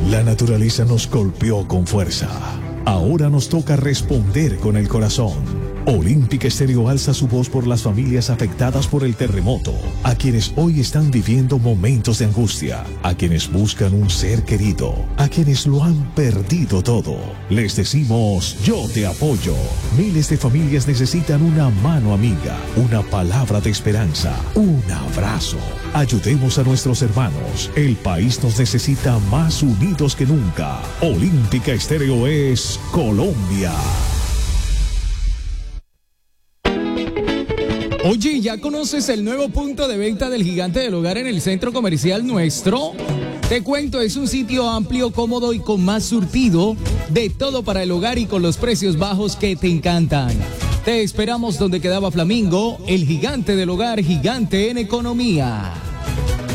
La naturaleza nos golpeó con fuerza. Ahora nos toca responder con el corazón. Olímpica Estéreo alza su voz por las familias afectadas por el terremoto, a quienes hoy están viviendo momentos de angustia, a quienes buscan un ser querido, a quienes lo han perdido todo. Les decimos, yo te apoyo. Miles de familias necesitan una mano amiga, una palabra de esperanza, un abrazo. Ayudemos a nuestros hermanos. El país nos necesita más unidos que nunca. Olímpica Estéreo es Colombia. Oye, ¿ya conoces el nuevo punto de venta del Gigante del Hogar en el centro comercial nuestro? Te cuento, es un sitio amplio, cómodo y con más surtido de todo para el hogar y con los precios bajos que te encantan. Te esperamos donde quedaba Flamingo, el Gigante del Hogar, gigante en economía.